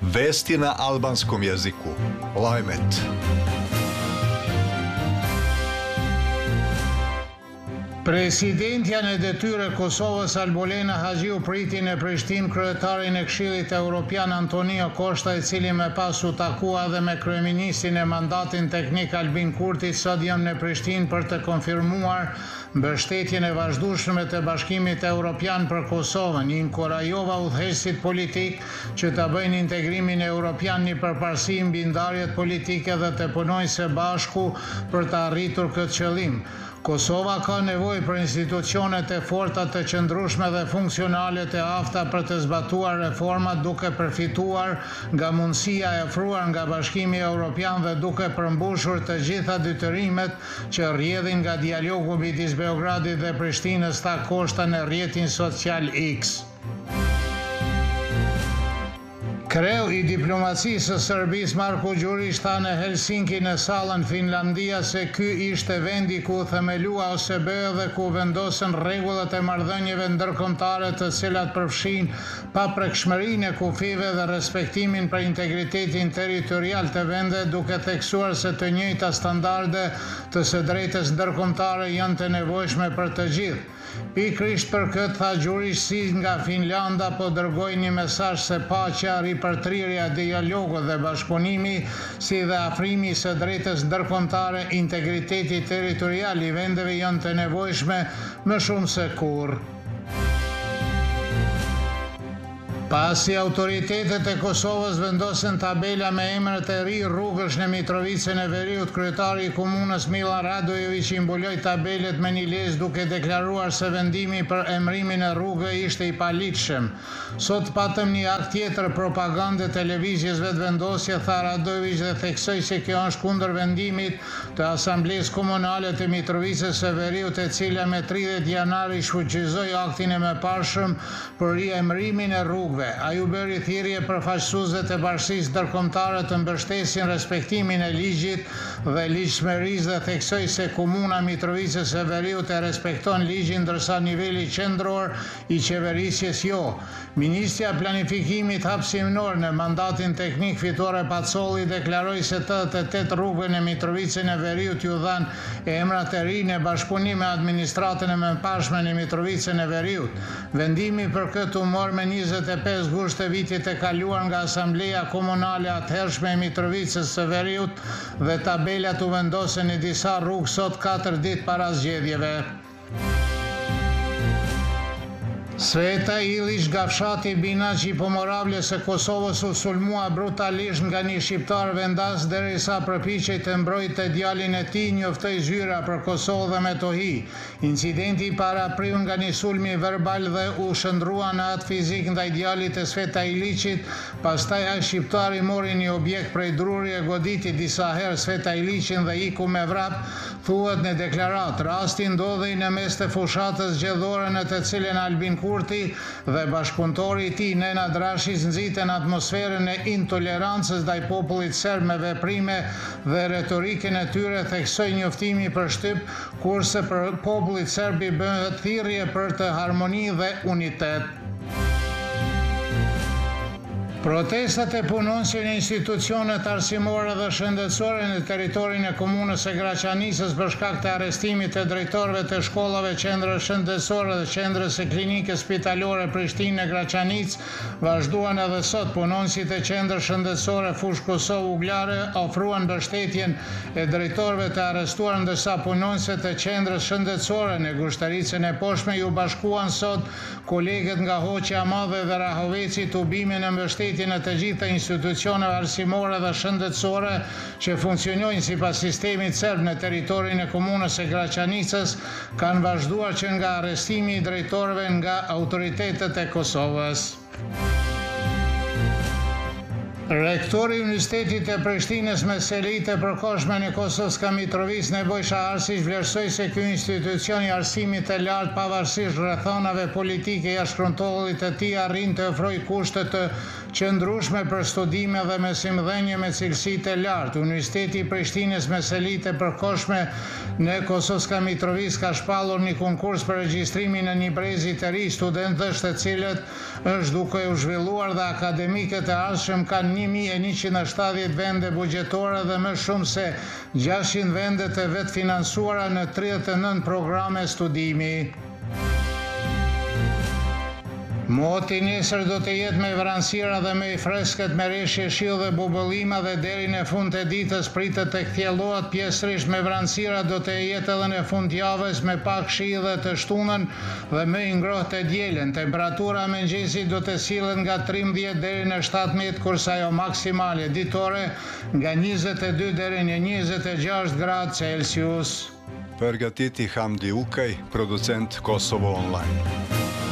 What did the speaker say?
Vesti na albanskom jeziku. Lajmet. Presidentja në detyrë e Kosovës Albolena Haxhiu priti në Prishtinë kryetarin e Këshillit Evropian Antonio Costa, i cili më pas u takua dhe me kryeministin e mandatin teknik Albin Kurti. Sot jam në Prishtinë për të konfirmuar mbështetjen e vazhdueshme të Bashkimit Evropian për Kosovën. Inkurajova udhëheqësit politik që ta bëjnë integrimin evropian një përparësi mbi ndarjet politike dhe të punojnë së bashku për të arritur këtë qëllim. Kosova ka nevojë për institucionet e forta, të qëndrueshme dhe funksionale, të afta për të zbatuar reformat, duke përfituar nga mundësia e ofruar nga Bashkimi Evropian dhe duke përmbushur të gjitha detyrimet që rrjedhin nga dialogu midis Beogradit dhe Prishtinës, tha Costa në rrjetin social X. Kreu i diplomacisë së Serbisë Marko Gjurić tha në Helsinki në sallën Finlandia se ky ishte vendi ku themelua OSBE dhe ku vendosen rregullat e marrëdhënieve ndërkombëtare, të cilat përfshin paprekshmërinë e kufive dhe respektimin për integritetin territorial të vendeve, duke theksuar se të njëjta standarde të së drejtës ndërkombëtare janë të nevojshme për të gjithë. Pikërisht për këtë, tha Gjurić, si nga Finlanda po dërgoi një mesazh se paqja, ripërtrirja, dialogu dhe bashkëpunimi, si dhe afrimi së drejtës ndërkombëtare, integriteti territorial i vendeve janë të nevojshme më shumë se kurrë. Pasi autoritetet e Kosovës vendosen tabela me emrat e ri rrugësh në Mitrovicën e Veriut, kryetari i komunës Milan Radojević i mbuloi tabelet me një lezë, duke deklaruar se vendimi për emrimin e rrugës ishte i paligjshëm. Sot patëm një akt tjetër propagande televizjes vetëvendosje, tha Radojević, dhe theksoi se kjo është kundër vendimit të Asamblesë Komunale të Mitrovicës së Veriut, e cila me 30 janar i shfuqizoi aktin e mëparshëm për riemërimin e rrugës. Ai u bëri thirrje përfaqësuesve të Bashkisë Ndërkombëtare të mbështesin respektimin e ligjit dhe ligjshmërisë, dhe theksoi se komuna Mitrovicës së Veriut e respekton ligjin, ndërsa niveli qendror i qeverisjes jo. Ministrja e Planifikimit hapësinor në mandatin teknik Fitore Pacolli deklaroi se 88 rrugëve në Mitrovicën e Veriut ju dhanë emrat e ri në bashkëpunim me administratën e mëparshme në Mitrovicën e Veriut. Vendimi për këtë u mor me 25 gusht të vitit e kaluar nga Asambleja Komunale atëhershme e Mitrovicës së Veriut, dhe tabelat u vendosen në disa rrugë sot 4 ditë para zgjedhjeve. Sveta Ilić nga fshati Binaç i Pomoravljes së Kosovës u sulmua brutalisht nga një shqiptar vendas, derisa përpiqej të mbrojtë djalin e tij, njoftoi zyra për Kosovë dhe Metohi. Incidenti parapriu nga një sulmi verbal dhe u shndrua në atë fizik ndaj djalit të Sveta Ilićit. Pastaj ai shqiptari mori një objekt prej druri, e goditi disa herë Sveta Ilićin dhe iku me vrap, thuhet në deklaratë. Rasti ndodhej në mes të fushatës zgjedhore në të cilën Albin Kurti dhe bashkëpunëtori i tij Nena Drashi nxitën atmosferën e intolerancës ndaj popullit serb me veprime dhe retorikën e tyre, theksoi njoftimi për shtyp, kurse për popullit serb i bëhet thirrje për të harmoni dhe unitet. Protestat e punonësve në institucionet arsimore dhe shëndetësore në territorin e komunës së Graçanicës për shkak të arrestimit të drejtorëve të shkollave, qendrës shëndetësore dhe qendrës së klinikës spitalore Prishtinë në Graçanicë vazhduan edhe sot. Punonësit e qendrës shëndetësore Fushë Kosovë Uglare ofruan mbështetjen e drejtorëve të arrestuar, ndërsa punonësit e qendrës shëndetësore në Gushtaricën e Poshtme ju bashkuan sot kolegët nga Hoqja e Madhe dhe Rahoveci të bimin e mbështetjes në të gjitha institucioneve arsimore dhe shëndetësore që funksionojnë sipas sistemit serb në territorin e komunës së Graçanicës, kanë vazhduar që nga arrestimi i drejtorëve nga autoritetet e Kosovës. Rektori i Universitetit e Prishtinës me seli të përkohshme në Kosovska Mitrovica, Nebojša Arsić, vlerësoi se ky institucion i arsimit të lartë, pavarësisht rrethonave politike jashtëkontrollit të tij, arrin të ofrojë kushte të qëndrueshme për studime dhe mësimdhënie me cilësi të lartë. Universiteti i Prishtinës me seli të përkohshme në Kosovska Mitrovica ka shpallur një konkurs për regjistrimin e një brezi të ri studentësh, të cilët është duke u zhvilluar dhe akademikët e ardhshëm kanë 1170 vende bugjetore dhe më shumë se 600 vende të vetë financuara në 39 programe studimi. Moti nesër do të jetë me vranësira dhe me i freskët me reshje shiu dhe bubëllima dhe deri në fund të ditës pritet të kthjellohet pjesërisht me vranësira do të jetë edhe në fund javës me pak shi dhe të shtunën dhe më i ngrohtë të dielën. Temperatura mëngjesit do të sillet nga 13 deri në 17 kurse ajo maksimale ditore nga 22 deri në 26 gradë Celsius. Përgatiti Hamdi Ukaj, producent Kosovo Online.